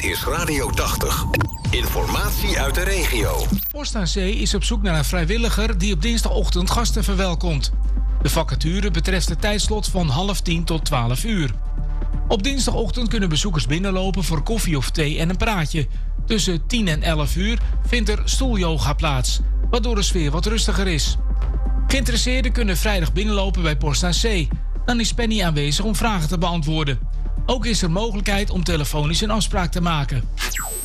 is Radio 80. Informatie uit de regio. Post aan Zee is op zoek naar een vrijwilliger die op dinsdagochtend gasten verwelkomt. De vacature betreft het tijdslot van 9:30 tot 12 uur. Op dinsdagochtend kunnen bezoekers binnenlopen voor koffie of thee en een praatje. Tussen 10 en 11 uur vindt er stoelyoga plaats, waardoor de sfeer wat rustiger is. Geïnteresseerden kunnen vrijdag binnenlopen bij Post aan Zee. Dan is Penny aanwezig om vragen te beantwoorden. Ook is er mogelijkheid om telefonisch een afspraak te maken.